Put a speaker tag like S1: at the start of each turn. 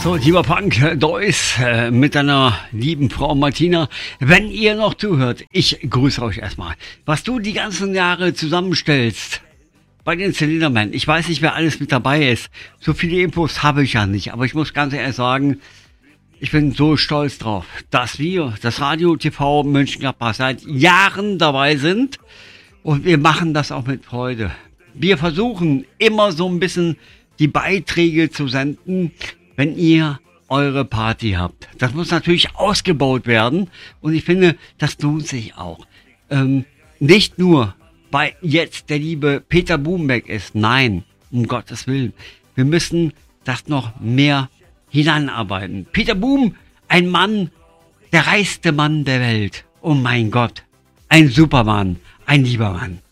S1: So, lieber Punk Deus, mit deiner lieben Frau Martina, wenn ihr noch zuhört, ich grüße euch erstmal. Was du die ganzen Jahre zusammenstellst bei den Zylindermen, ich weiß nicht, wer alles mit dabei ist. So viele Infos habe ich ja nicht, aber ich muss ganz ehrlich sagen, ich bin so stolz drauf, dass wir, das Radio TV Mönchengladbach, seit Jahren dabei sind und wir machen das auch mit Freude. Wir versuchen immer so ein bisschen die Beiträge zu senden, wenn ihr eure Party habt. Das muss natürlich ausgebaut werden und ich finde, das lohnt sich auch. Nicht nur, weil jetzt der liebe Peter Boom weg ist. Nein, um Gottes Willen. Wir müssen das noch mehr hinanarbeiten. Peter Boom, ein Mann, der reichste Mann der Welt. Oh mein Gott, ein Supermann, ein lieber Mann.